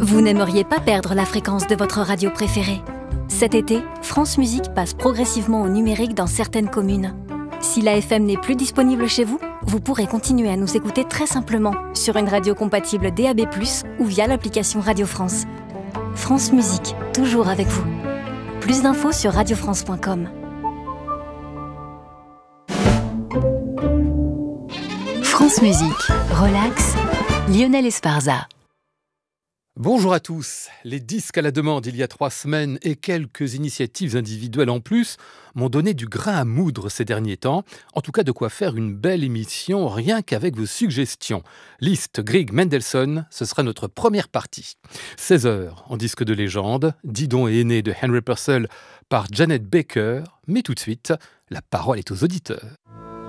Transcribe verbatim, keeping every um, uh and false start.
Vous n'aimeriez pas perdre la fréquence de votre radio préférée? Cet été, France Musique passe progressivement au numérique dans certaines communes. Si l'A F M n'est plus disponible chez vous, vous pourrez continuer à nous écouter très simplement sur une radio compatible D A B plus, ou via l'application Radio France. France Musique, toujours avec vous. Plus d'infos sur radio france point com. France Musique, relax, Lionel Esparza. Bonjour à tous. Les disques à la demande il y a trois semaines et quelques initiatives individuelles en plus m'ont donné du grain à moudre ces derniers temps. En tout cas, de quoi faire une belle émission rien qu'avec vos suggestions. Liszt, Grieg, Mendelssohn, ce sera notre première partie. seize heures en disque de légende, Didon et Aîné de Henry Purcell par Janet Baker. Mais tout de suite, la parole est aux auditeurs.